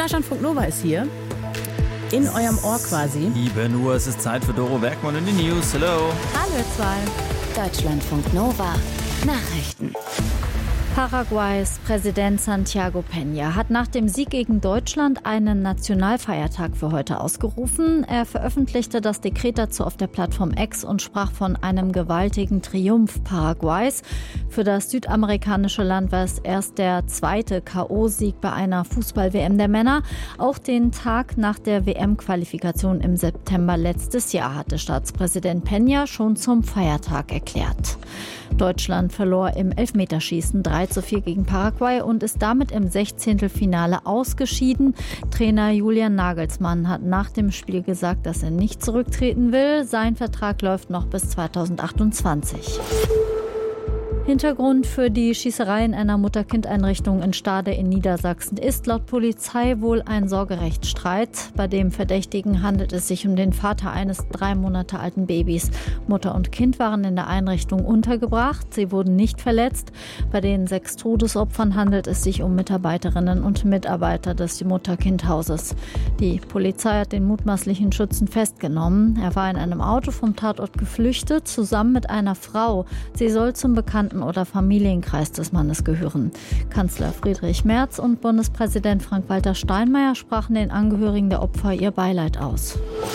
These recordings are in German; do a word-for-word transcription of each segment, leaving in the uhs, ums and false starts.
Deutschlandfunk Nova ist hier. In eurem Ohr quasi. sieben Uhr, es ist Zeit für Doro Bergmann in die News. Hello. Hallo ihr zwei. Deutschlandfunk Nova. Nachrichten. Paraguays Präsident Santiago Peña hat nach dem Sieg gegen Deutschland einen Nationalfeiertag für heute ausgerufen. Er veröffentlichte das Dekret dazu auf der Plattform X und sprach von einem gewaltigen Triumph Paraguays. Für das südamerikanische Land war es erst der zweite K O-Sieg bei einer Fußball-W M der Männer. Auch den Tag nach der W M-Qualifikation im September letztes Jahr hatte Staatspräsident Peña schon zum Feiertag erklärt. Deutschland verlor im Elfmeterschießen drei zu vier gegen Paraguay und ist damit im Sechzehntelfinale ausgeschieden. Trainer Julian Nagelsmann hat nach dem Spiel gesagt, dass er nicht zurücktreten will. Sein Vertrag läuft noch bis zweitausendachtundzwanzig. Hintergrund für die Schießerei in einer Mutter-Kind-Einrichtung in Stade in Niedersachsen ist laut Polizei wohl ein Sorgerechtsstreit. Bei dem Verdächtigen handelt es sich um den Vater eines drei Monate alten Babys. Mutter und Kind waren in der Einrichtung untergebracht. Sie wurden nicht verletzt. Bei den sechs Todesopfern handelt es sich um Mitarbeiterinnen und Mitarbeiter des Mutter-Kind-Hauses. Die Polizei hat den mutmaßlichen Schützen festgenommen. Er war in einem Auto vom Tatort geflüchtet, zusammen mit einer Frau. Sie soll zum Bekannten oder Familienkreis des Mannes gehören. Kanzler Friedrich Merz und Bundespräsident Frank-Walter Steinmeier sprachen den Angehörigen der Opfer ihr Beileid aus.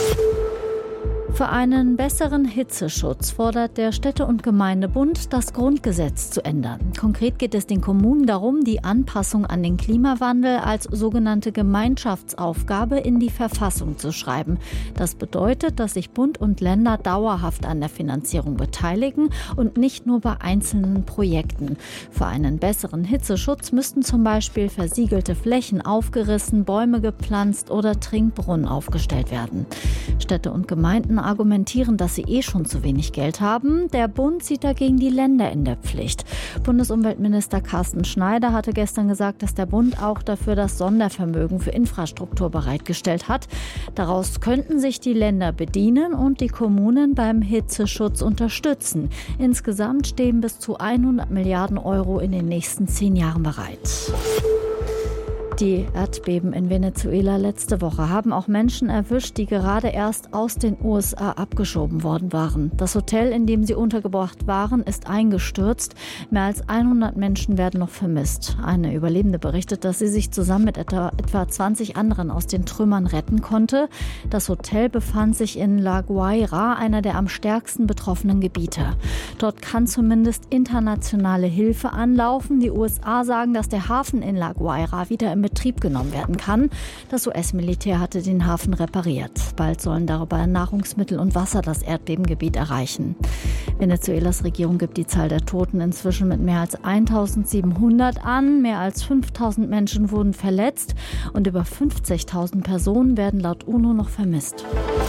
Für einen besseren Hitzeschutz fordert der Städte- und Gemeindebund, das Grundgesetz zu ändern. Konkret geht es den Kommunen darum, die Anpassung an den Klimawandel als sogenannte Gemeinschaftsaufgabe in die Verfassung zu schreiben. Das bedeutet, dass sich Bund und Länder dauerhaft an der Finanzierung beteiligen und nicht nur bei einzelnen Projekten. Für einen besseren Hitzeschutz müssten zum Beispiel versiegelte Flächen aufgerissen, Bäume gepflanzt oder Trinkbrunnen aufgestellt werden. Städte und Gemeinden argumentieren, dass sie eh schon zu wenig Geld haben. Der Bund sieht dagegen die Länder in der Pflicht. Bundesumweltminister Carsten Schneider hatte gestern gesagt, dass der Bund auch dafür das Sondervermögen für Infrastruktur bereitgestellt hat. Daraus könnten sich die Länder bedienen und die Kommunen beim Hitzeschutz unterstützen. Insgesamt stehen bis zu hundert Milliarden Euro in den nächsten zehn Jahren bereit. Die Erdbeben in Venezuela letzte Woche haben auch Menschen erwischt, die gerade erst aus den U S A abgeschoben worden waren. Das Hotel, in dem sie untergebracht waren, ist eingestürzt. Mehr als hundert Menschen werden noch vermisst. Eine Überlebende berichtet, dass sie sich zusammen mit etwa, etwa zwanzig anderen aus den Trümmern retten konnte. Das Hotel befand sich in La Guaira, einer der am stärksten betroffenen Gebiete. Dort kann zumindest internationale Hilfe anlaufen. Die U S A sagen, dass der Hafen in La Guaira wieder im Betrieb genommen werden kann. Das U S-Militär hatte den Hafen repariert. Bald sollen darüber Nahrungsmittel und Wasser das Erdbebengebiet erreichen. Venezuelas Regierung gibt die Zahl der Toten inzwischen mit mehr als eintausendsiebenhundert an. Mehr als fünftausend Menschen wurden verletzt und über fünfzigtausend Personen werden laut UNO noch vermisst.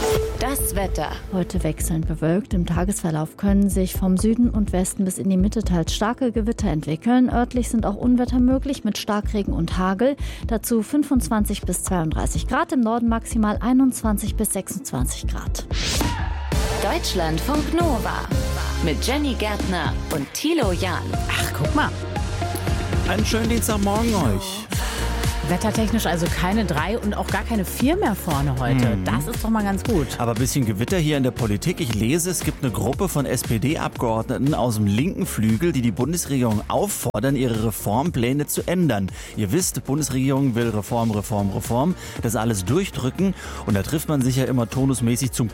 Das Wetter. Heute wechselnd bewölkt. Im Tagesverlauf können sich vom Süden und Westen bis in die Mitte teils starke Gewitter entwickeln. Örtlich sind auch Unwetter möglich mit Starkregen und Hagel. Dazu fünfundzwanzig bis zweiunddreißig Grad, im Norden maximal einundzwanzig bis sechsundzwanzig Grad. Deutschlandfunk Nova mit Jenny Gärtner und Thilo Jahn. Ach, guck mal. Einen schönen Dienstagmorgen euch. Wettertechnisch also keine drei und auch gar keine vier mehr vorne heute. Mhm. Das ist doch mal ganz gut. Aber ein bisschen Gewitter hier in der Politik. Ich lese, es gibt eine Gruppe von S P D-Abgeordneten aus dem linken Flügel, die die Bundesregierung auffordern, ihre Reformpläne zu ändern. Ihr wisst, die Bundesregierung will Reform, Reform, Reform. Das alles durchdrücken. Und da trifft man sich ja immer tonusmäßig zum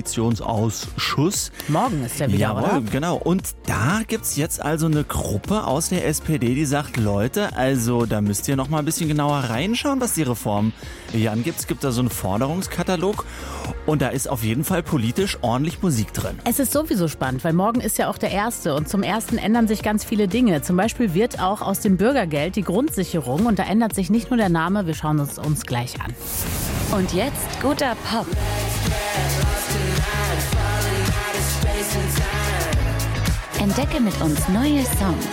Koalitionsausschuss. Morgen ist der wieder, Jawohl, oder? Genau. Und da gibt's jetzt also eine Gruppe aus der S P D, die sagt, Leute, also da müsst ihr noch mal ein bisschen genauer reinschauen, was die Reform hier angibt. Es gibt da so einen Forderungskatalog und da ist auf jeden Fall politisch ordentlich Musik drin. Es ist sowieso spannend, weil morgen ist ja auch der erste und zum ersten ändern sich ganz viele Dinge. Zum Beispiel wird auch aus dem Bürgergeld die Grundsicherung und da ändert sich nicht nur der Name, wir schauen uns uns gleich an. Und jetzt guter Pop. Entdecke mit uns neue Songs.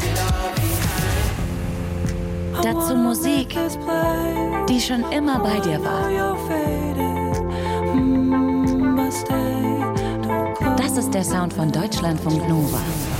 Dazu Musik, die schon immer bei dir war. Das ist der Sound von Deutschlandfunk Nova.